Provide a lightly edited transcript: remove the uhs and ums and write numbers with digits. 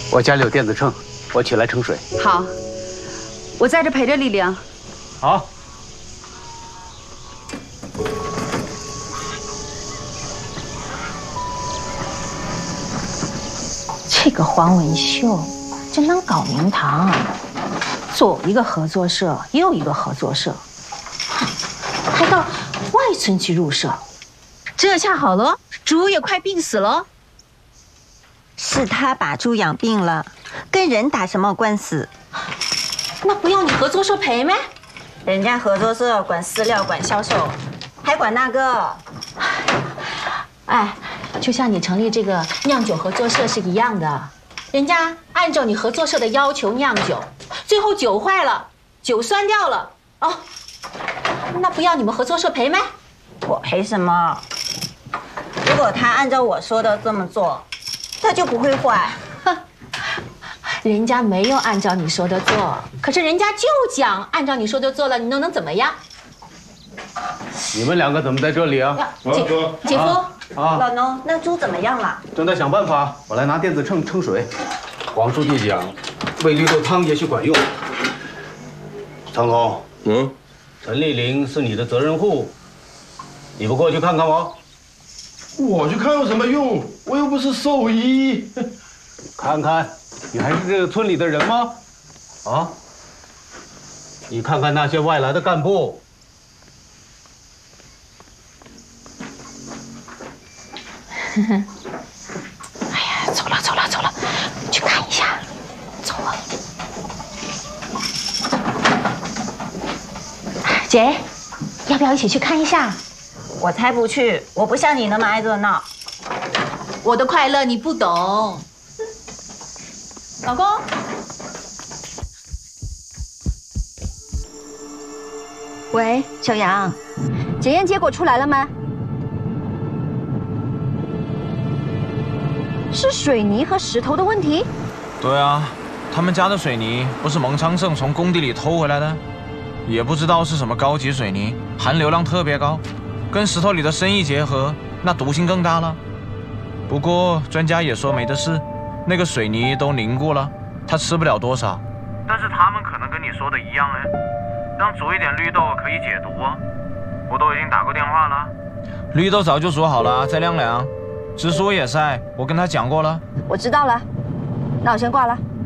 我家里有电子秤，我起来称水。 好，我在这陪着丽丽啊。 好。 这个黄文秀真能搞名堂，左一个合作社，右一个合作社，还到外村去入社。这下好了，猪也快病死了。 是他把猪养病了，跟人打什么官司？ 那不要你合作社赔吗？ 人家合作社管饲料、管销售，还管那个。 哎，就像你成立这个酿酒合作社是一样的，人家按照你合作社的要求酿酒，最后酒坏了，酒酸掉了，哦，那不要你们合作社赔吗？ 我赔什么？如果他按照我说的这么做，他就不会坏。 人家没有按照你说的做，可是人家就讲按照你说的做了，你能怎么样？ 你们两个怎么在这里啊？ 姐夫， 老农，那猪怎么样了？ 正在想办法，我来拿电子秤称水。黄书记讲，煨绿豆汤也许管用。苍总，陈丽玲是你的责任户，你不过去看看吗？ 我去看有什么用？我又不是兽医。 看看，你还是这个村里的人吗？啊？你看看那些外来的干部。 哎呀，走了，去看一下，走了。姐，要不要一起去看一下？ 我才不去，我不像你那么爱热闹。 我的快乐你不懂。老公。 喂，小杨，检验结果出来了吗？是水泥和石头的问题？ 对啊，他们家的水泥不是蒙昌盛从工地里偷回来的，也不知道是什么高级水泥，含硫量特别高，跟石头里的砷一结合，那毒性更大了。不过专家也说没的事，那个水泥都凝固了，他吃不了多少。但是他们可能跟你说的一样哎，让煮一点绿豆可以解毒啊，我都已经打过电话了。绿豆早就煮好了，再晾凉。直属也晒，我跟他讲过了。 我知道了，那我先挂了。